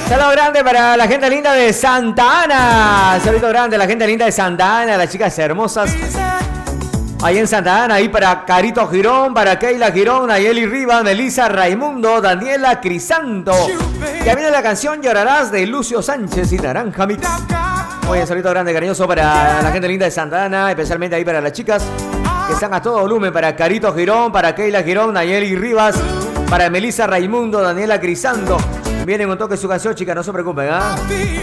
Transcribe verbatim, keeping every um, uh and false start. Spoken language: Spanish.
Saludo grande para la gente linda de Santa Ana. Saludo grande a la gente linda de Santa Ana, las chicas hermosas. Ahí en Santa Ana, ahí para Carito Girón, para Keila Girón, Nayeli Rivas, Melissa Raimundo, Daniela Crisanto. Ya viene la canción Llorarás de Lucio Sánchez y Naranja Mix. Oye, saludo grande, cariñoso para la gente linda de Santa Ana, especialmente ahí para las chicas que están a todo volumen, para Carito Girón, para Keila Girón, Nayeli Rivas, para Melissa Raimundo, Daniela Crisanto. Vienen un toque su canción, chicas, no se preocupen, ¿ah? ¿eh?